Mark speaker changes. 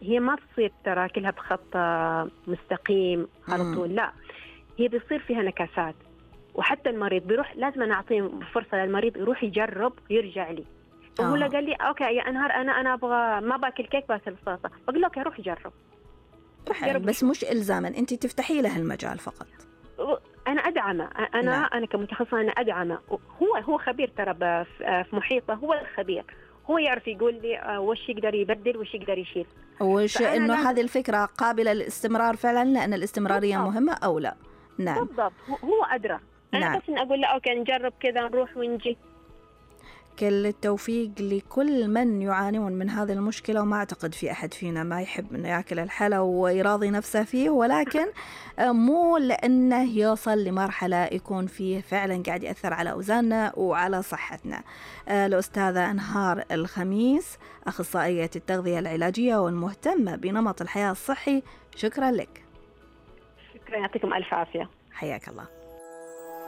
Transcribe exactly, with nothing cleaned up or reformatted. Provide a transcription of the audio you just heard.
Speaker 1: هي ما تصير ترى كلها بخط مستقيم على طول، لا هي بيصير فيها نكسات. وحتى المريض بيروح، لازم نعطيه فرصة للمريض يروح يجرب ويرجع لي. وهو
Speaker 2: آه.
Speaker 1: قال لي اوكي يا انهار انا انا ابغى ما باكل كيك باكل سلطه، بقول له اوكي روح جرب.
Speaker 2: بس مش الزاما، انت تفتحي له المجال فقط.
Speaker 1: انا ادعمه، انا
Speaker 2: نعم.
Speaker 1: انا كمتخصصه انا ادعمه. هو هو خبير ترى في محيطه، هو الخبير، هو يعرف يقول لي وش يقدر يبدل وش يقدر يشيل.
Speaker 2: وش انه هذه الفكره قابله للاستمرار فعلا، لان الاستمراريه
Speaker 1: بالضبط.
Speaker 2: مهمه او لا. نعم
Speaker 1: بالضبط، هو ادرى. انا
Speaker 2: نعم.
Speaker 1: بس اقول له اوكي نجرب كذا نروح ونجي.
Speaker 2: كل التوفيق لكل من يعانون من هذه المشكلة، وما أعتقد في أحد فينا ما يحب أنه يأكل الحلا ويراضي نفسه فيه، ولكن مو لأنه يوصل لمرحلة يكون فيه فعلا قاعد يأثر على أوزاننا وعلى صحتنا. الأستاذة أنهار الخميس، أخصائية التغذية العلاجية والمهتمة بنمط الحياة الصحي، شكرا لك.
Speaker 1: شكرا، يعطيكم ألف عافية.
Speaker 2: حياك الله.